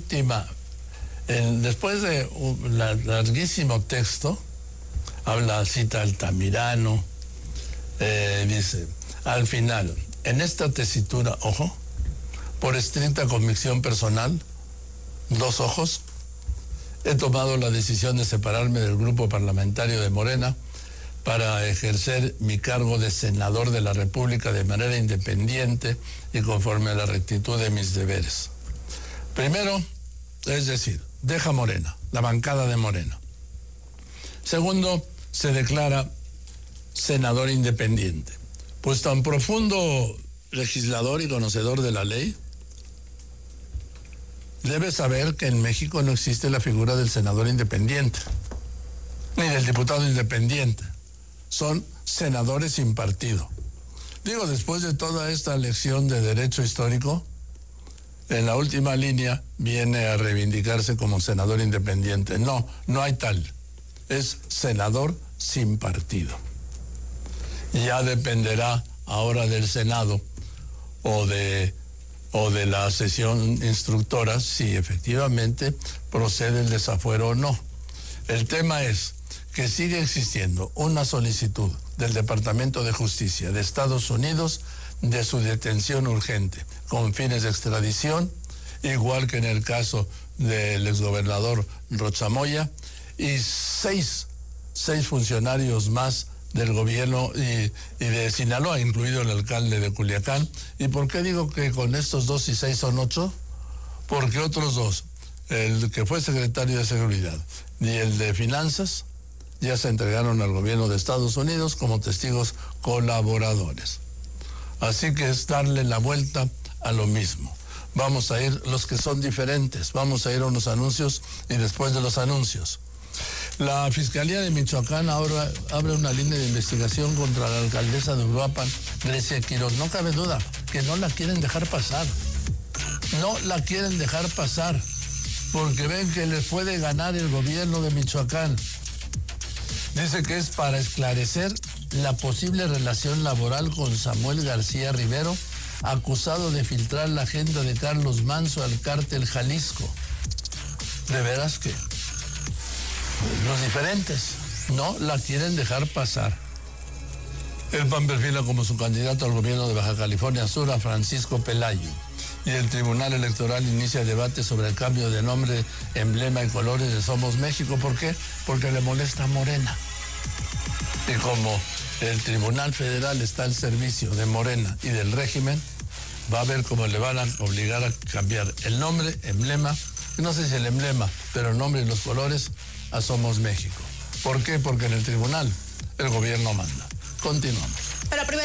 última, después de un larguísimo texto, cita Altamirano, dice, al final, en esta tesitura, ojo, por estricta convicción personal, dos ojos, he tomado la decisión de separarme del grupo parlamentario de Morena para ejercer mi cargo de senador de la República de manera independiente y conforme a la rectitud de mis deberes. Primero, es decir, deja Morena, la bancada de Morena. Segundo, se declara senador independiente. Pues tan profundo legislador y conocedor de la ley, debe saber que en México no existe la figura del senador independiente, ni del diputado independiente. Son senadores sin partido. Digo, después de toda esta lección de derecho histórico, en la última línea viene a reivindicarse como senador independiente. No, no hay tal. Es senador sin partido. Ya dependerá ahora del Senado o de la sesión instructora si efectivamente procede el desafuero o no. El tema es que sigue existiendo una solicitud del Departamento de Justicia de Estados Unidos de su detención urgente con fines de extradición, igual que en el caso del exgobernador Rocha Moya, y seis funcionarios más del gobierno y de Sinaloa, incluido el alcalde de Culiacán. ¿Y por qué digo que con estos 2 y 6 son 8? Porque otros dos, el que fue secretario de Seguridad y el de Finanzas, ya se entregaron al gobierno de Estados Unidos como testigos colaboradores. Así que es darle la vuelta a lo mismo. Vamos a ir, los que son diferentes, vamos a ir a unos anuncios y después de los anuncios. La Fiscalía de Michoacán ahora abre una línea de investigación contra la alcaldesa de Uruapan, Grecia Quiroz. No cabe duda que no la quieren dejar pasar. No la quieren dejar pasar porque ven que les puede ganar el gobierno de Michoacán. Dice que es para esclarecer la posible relación laboral con Samuel García Rivero, acusado de filtrar la agenda de Carlos Manso al cártel Jalisco. ¿De veras que los diferentes no la quieren dejar pasar? El PAN perfila como su candidato al gobierno de Baja California Sur a Francisco Pelayo. Y el Tribunal Electoral inicia debate sobre el cambio de nombre, emblema y colores de Somos México. ¿Por qué? Porque le molesta a Morena. Y como el Tribunal Federal está al servicio de Morena y del régimen, va a ver cómo le van a obligar a cambiar el nombre, emblema, no sé si el emblema, pero el nombre y los colores a Somos México. ¿Por qué? Porque en el tribunal el gobierno manda. Continuamos. Pero primero